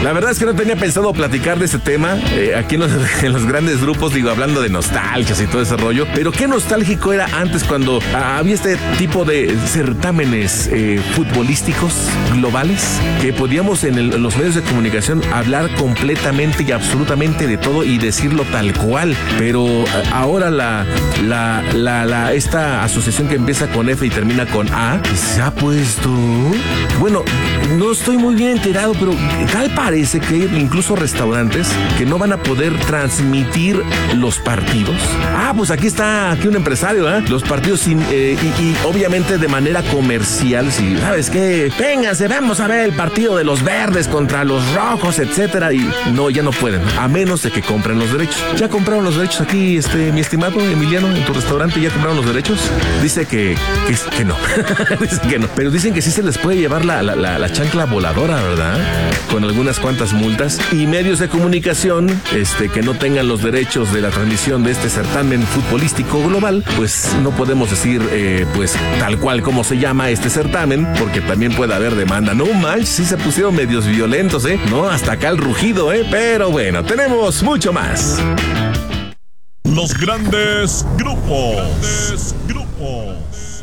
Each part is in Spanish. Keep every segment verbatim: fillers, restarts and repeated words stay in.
La verdad es que no tenía pensado platicar de ese tema eh, aquí en los, en los grandes grupos, digo, hablando de nostalgias y todo ese rollo. Pero qué nostálgico era antes cuando ah, había este tipo de certámenes eh, futbolísticos globales que podíamos en, el, en los medios de comunicación hablar completamente y absolutamente de todo y decirlo tal cual. Pero ahora la, la, la, la esta asociación que empieza con F y termina con A se ha puesto... Bueno, no estoy muy bien enterado, pero tal parece que hay incluso restaurantes que no van a poder transmitir los partidos. Ah, pues aquí está aquí un empresario, ¿eh? Los partidos sin, eh, y, y obviamente de manera comercial. Si sabes qué, vénganse, vamos a ver el partido de los verdes contra los rojos, etcétera. Y no, ya no pueden, a menos de que compren los derechos. ¿Ya compraron los derechos aquí, este, mi estimado Emiliano, en tu restaurante? ¿Ya compraron los derechos? Dice que, que, que no. Dice que no. Pero dicen que sí se les puede llevar la, la, la, la chancla voladora, ¿verdad? Con algunas cuantas multas. Y medios de comunicación este, que no tengan los derechos de la transmisión de este certamen futbolístico global, pues no podemos decir eh, pues tal cual como se llama este certamen, porque también puede haber demanda. No manches, sí se pusieron medios violentos, ¿eh? No, hasta acá el rugido, ¿eh? Pero bueno, tenemos mucho más. Los grandes grupos. Grandes grupos.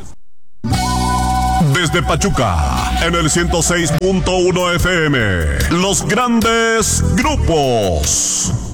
Desde Pachuca, en el ciento seis punto uno F M. Los grandes grupos.